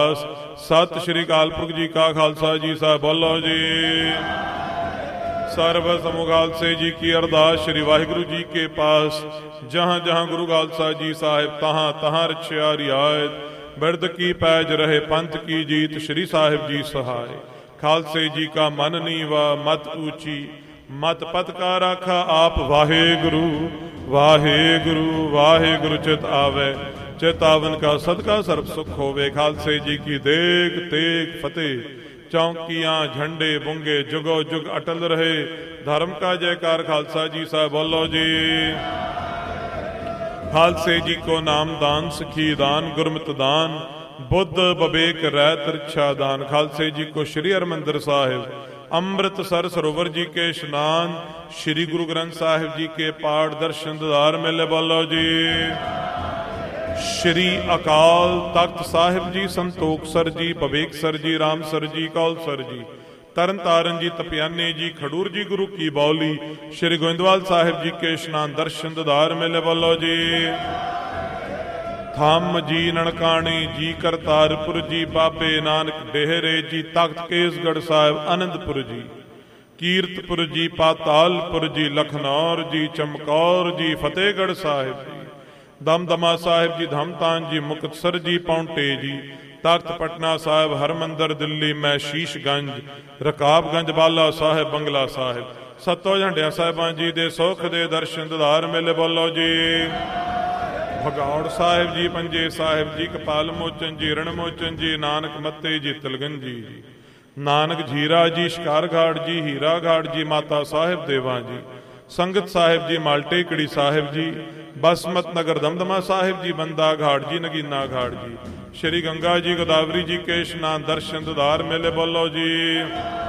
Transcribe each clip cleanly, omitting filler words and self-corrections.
ਸਤਿ ਸ਼੍ਰੀ ਅਕਾਲ ਪੁਰਖ ਜੀ ਕਾ ਖਾਲਸਾ ਜੀ ਸਾਹਿਬ ਬੋਲੋ ਜੀ। ਸਰਬ ਸਮੂਹ ਖਾਲਸੇ ਜੀ ਕੀ ਅਰਦਾਸ। ਸ਼੍ਰੀ ਵਾਹਿਗੁਰੂ ਜੀ ਕੇ ਪਾਸ ਜਹਾਂ ਜਹਾਂ ਗੁਰੂ ਖਾਲਸਾ ਜੀ ਸਾਹਿਬ ਤਹਾਂ ਤਹਾਂ ਰਛਿਆ ਰਿਆਇਤ। ਬਿਰਦ ਕੀ ਪੈਜ ਰਹੇ ਪੰਥ ਕੀ ਜੀਤ। ਸ਼੍ਰੀ ਸਾਹਿਬ ਜੀ ਸਹਾਇ। ਖਾਲਸੇ ਜੀ ਕਾ ਮਨ ਨੀਵਾ ਮਤ ਊਚੀ ਮਤ ਪਤ ਕਾ ਰਾਖਾ ਆਪ। ਵਾਹਿਗੁਰੂ ਵਾਹਿਗੁਰੂ ਵਾਹਿਗੁਰੂ ਚਿਤ ਆਵੇ ਚੇਤਾਵਨ ਕਾ ਸਦਕਾ ਸਰਬ ਸੁਖ ਹੋਵੇ। ਖਾਲਸੇ ਜੀ ਕੀ ਦੇਗ ਤੇਗ ਫਤਿਹ। ਚੌਂਕੀਆਂ ਝੰਡੇ ਬੁੰਗੇ ਜੁਗੋ ਜੁਗ ਅਟਲ ਰਹੇ। ਧਰਮ ਕਾ ਜੈਕਾਰ ਖਾਲਸਾ ਜੀ ਸਾਹਿਬ ਬੋਲੋ ਜੀ। ਖਾਲਸੇ ਜੀ ਕੋ ਨਾਮ ਦਾਨ ਸਿੱਖੀ ਦਾਨ ਗੁਰਮਤਿ ਦਾਨ ਬੁੱਧ ਬਵੇਕ ਰਹਿਤ ਰਿਛਾ ਦਾਨ। ਖਾਲਸੇ ਜੀ ਕੋ ਸ਼੍ਰੀ ਹਰਿਮੰਦਰ ਸਾਹਿਬ ਅੰਮ੍ਰਿਤਸਰ ਸਰੋਵਰ ਜੀ ਕੇ ਇਸ਼ਨਾਨ। ਸ਼੍ਰੀ ਗੁਰੂ ਗ੍ਰੰਥ ਸਾਹਿਬ ਜੀ ਕੇ ਪਾਠ ਦਰਸ਼ਨ ਦੀਦਾਰ ਮੇਲੇ ਬੋਲੋ ਜੀ। ਸ਼੍ਰੀ ਅਕਾਲ ਤਖਤ ਸਾਹਿਬ ਜੀ ਸੰਤੋਖਸਰ ਜੀ ਬਵੇਕਸਰ ਜੀ ਰਾਮਸਰ ਜੀ ਕੌਲਸਰ ਜੀ ਤਰਨ ਤਾਰਨ ਜੀ ਤਪਿਆਨੇ ਜੀ ਖਡੂਰ ਜੀ ਗੁਰੂ ਕੀ ਬੌਲੀ। ਸ਼੍ਰੀ ਗੋਇੰਦਵਾਲ ਸਾਹਿਬ ਜੀ ਕੇ ਇਸ਼ਨਾਨ ਦਰਸ਼ਨ ਦੀਦਾਰ ਮੇਲੇ ਬੋਲੋ ਜੀ। ਥੰਮ ਜੀ ਨਨਕਾਣੇ ਜੀ ਕਰਤਾਰਪੁਰ ਜੀ ਬਾਬੇ ਨਾਨਕ ਡੇਹਰੇ ਜੀ ਤਖਤ ਕੇਸਗੜ੍ਹ ਸਾਹਿਬ ਆਨੰਦਪੁਰ ਜੀ ਕੀਰਤਪੁਰ ਜੀ ਪਾਤਾਲਪੁਰ ਜੀ ਲਖਨੌਰ ਜੀ ਚਮਕੌਰ ਜੀ ਫਤਿਹਗੜ੍ਹ ਸਾਹਿਬ ਜੀ ਦਮਦਮਾ ਸਾਹਿਬ ਜੀ ਧਮਤਾਨ ਜੀ ਮੁਕਤਸਰ ਜੀ ਪੌਂਟੇ ਜੀ ਤਖਤ ਪਟਨਾ ਸਾਹਿਬ ਹਰਮੰਦਰ ਦਿੱਲੀ ਮੈਂ ਸ਼ੀਸ਼ਗੰਜ ਰਕਾਬਗੰਜ ਬਾਲਾ ਸਾਹਿਬ ਬੰਗਲਾ ਸਾਹਿਬ ਸੱਤੋ ਝੰਡਿਆਂ ਸਾਹਿਬਾਂ ਜੀ ਦੇ ਸੁਖ ਦੇ ਦਰਸ਼ਨ ਦੀਦਾਰ ਮੇਲੇ ਬੋਲੋ ਜੀ। ਭਗੌੜ ਸਾਹਿਬ ਜੀ ਪੰਜੇ ਸਾਹਿਬ ਜੀ ਕਪਾਲ ਮੋਚਨ ਜੀ ਰਣ ਮੋਚਨ ਜੀ ਨਾਨਕ ਮੱਤੇ ਜੀ ਤਿਲਗੰਜੀ ਜੀ ਨਾਨਕ ਜੀਰਾ ਜੀ ਸ਼ਿਕਾਰਗਾੜ ਜੀ ਹੀਰਾ ਗਾੜ ਜੀ ਮਾਤਾ ਸਾਹਿਬ ਦੇਵਾਂ ਜੀ ਸੰਗਤ ਸਾਹਿਬ ਜੀ ਮਾਲਟੇ ਕੜੀ ਸਾਹਿਬ ਜੀ ਬਸਮਤ ਨਗਰ ਦਮਦਮਾ ਸਾਹਿਬ ਜੀ ਬੰਦਾ ਘਾੜ ਜੀ ਨਗੀਨਾ ਘਾੜ ਜੀ ਸ਼੍ਰੀ ਗੰਗਾ ਜੀ ਗੋਦਾਵਰੀ ਜੀ ਕੇ ਇਸ਼ਨਾਨ ਦਰਸ਼ਨ ਦੀਦਾਰ ਮੇਲੇ ਬੋਲੋ ਜੀ।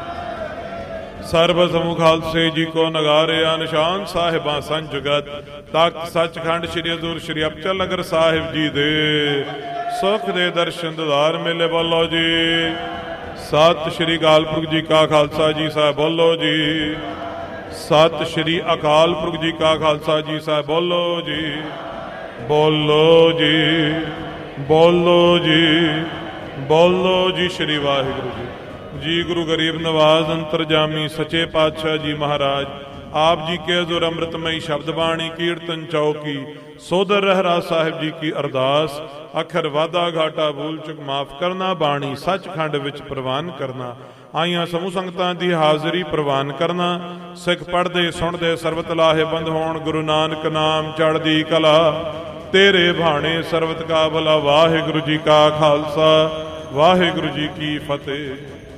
ਸਰਬ ਸਮੂਹ ਖਾਲਸੇ ਜੀ ਕੋ ਨਗਾਰਿਆ ਨਿਸ਼ਾਨ ਸਾਹਿਬਾਂ ਸੰਜਗਤ ਤਖਤ ਸੱਚਖੰਡ ਸ਼੍ਰੀ ਹਜ਼ੂਰ ਸ਼੍ਰੀ ਅਬਚਲ ਨਗਰ ਸਾਹਿਬ ਜੀ ਦੇ ਸੁਖ ਦੇ ਦਰਸ਼ਨ ਦੀਦਾਰ ਮੇਲੇ ਬੋਲੋ ਜੀ। ਸਤਿ ਸ਼੍ਰੀ ਅਕਾਲ ਪੁਰਖ ਜੀ ਕਾ ਖਾਲਸਾ ਜੀ ਸਾਹਿਬ ਬੋਲੋ ਜੀ। ਸਤਿ ਸ਼੍ਰੀ ਅਕਾਲ ਪੁਰਖ ਜੀ ਕਾ ਖਾਲਸਾ ਜੀ ਸਾਹਿਬ ਬੋਲੋ ਜੀ। ਬੋਲੋ ਜੀ ਬੋਲੋ ਜੀ ਬੋਲੋ ਜੀ। ਸ਼੍ਰੀ ਵਾਹਿਗੁਰੂ ਜੀ ਜੀ ਗੁਰੂ ਗਰੀਬ ਨਵਾਜ਼ ਅੰਤਰਜਾਮੀ ਸੱਚੇ ਪਾਤਸ਼ਾਹ ਜੀ ਮਹਾਰਾਜ ਆਪ ਜੀ ਕੇ ਹਜ਼ੂਰ ਅੰਮ੍ਰਿਤਮਈ ਸ਼ਬਦ ਬਾਣੀ ਕੀਰਤਨ ਚੌਕੀ ਸੋਦਰ ਰਹਿਰਾ ਸਾਹਿਬ ਜੀ ਕੀ ਅਰਦਾਸ। ਅਖਰ ਵਾਧਾ ਘਾਟਾ ਭੂਲ ਚੁੱਕ ਮਾਫ ਕਰਨਾ ਬਾਣੀ ਸੱਚਖੰਡ ਵਿੱਚ ਪ੍ਰਵਾਨ ਕਰਨਾ। ਆਈਆਂ ਸਮੂਹ ਸੰਗਤਾਂ ਦੀ ਹਾਜ਼ਰੀ ਪ੍ਰਵਾਨ ਕਰਨਾ। ਸਿੱਖ ਪੜ੍ਹਦੇ ਸੁਣਦੇ ਸਰਬਤ ਲਾਹੇ ਬੰਦ ਹੋਣ। ਗੁਰੂ ਨਾਨਕ ਨਾਮ ਚੜ੍ਹਦੀ ਕਲਾ ਤੇਰੇ ਭਾਣੇ ਸਰਬਤ ਕਾ ਭਲਾ। ਵਾਹਿਗੁਰੂ ਜੀ ਕਾ ਖਾਲਸਾ ਵਾਹਿਗੁਰੂ ਜੀ ਕੀ ਫਤਿਹ।